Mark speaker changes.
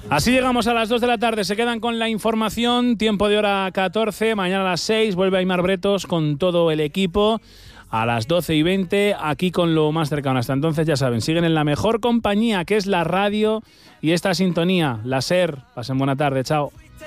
Speaker 1: Así llegamos a las 2 de la tarde, se quedan con la información, tiempo de hora 14, mañana a las 6 vuelve Aimar Bretos con todo el equipo, a las 12:20, aquí con lo más cercano. Hasta entonces, ya saben, siguen en la mejor compañía que es la radio y esta sintonía, la SER. Pasen buena tarde, chao.